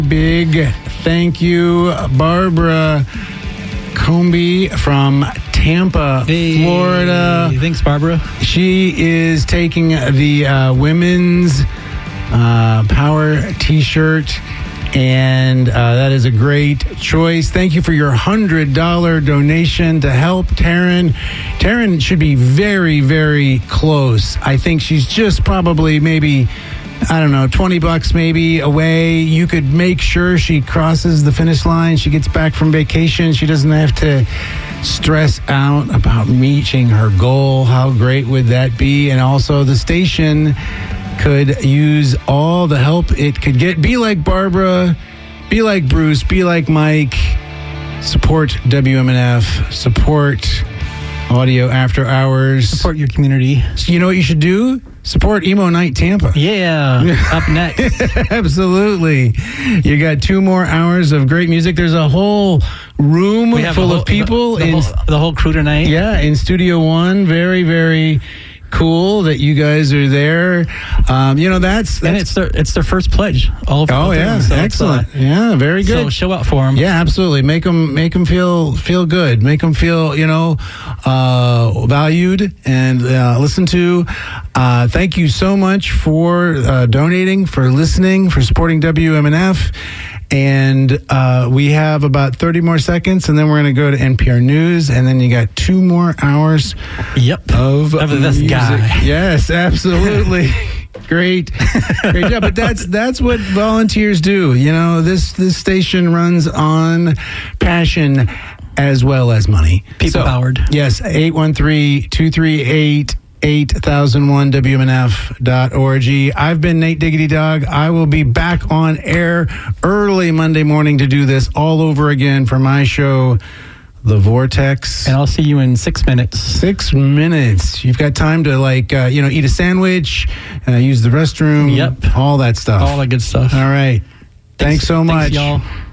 Big thank you, Barbara Comby from Tampa, Florida. Thanks, Barbara. She is taking the women's power t-shirt, and that is a great choice. Thank you for your $100 donation to help Taryn. Taryn should be very, very close. I think she's just probably maybe, I don't know, $20 maybe away. You could make sure she crosses the finish line. She gets back from vacation. She doesn't have to stress out about reaching her goal. How great would that be? And also the station could use all the help it could get. Be like Barbara, be like Bruce, be like Mike. Support WMNF, support Audio After Hours. Support your community. You know what you should do? Support Emo Night Tampa. Yeah, up next. Absolutely. You got 2 more hours of great music. There's a whole room full of people. The whole crew tonight. Yeah, in Studio One. Very, very cool that you guys are there. That's and it's their first pledge. Oh yeah, so excellent. Yeah, very good. So show out for them. Yeah, absolutely. Make them feel good. Make them feel valued and listened to. Thank you so much for donating, for listening, for supporting WMNF. And we have about 30 more seconds, and then we're going to go to NPR News, and then you got 2 more hours of this music. guy. Yes, absolutely. Great job. But that's what volunteers do. You know, this station runs on passion as well as money. People powered. Yes, 813-238 8001 WMNF.org. I've been Nate Diggity Dog. I will be back on air early Monday morning to do this all over again for my show, The Vortex. And I'll see you in 6 minutes. 6 minutes. You've got time to eat a sandwich, use the restroom. Yep. All that stuff. All that good stuff. All right. Thanks so much. Thanks, y'all.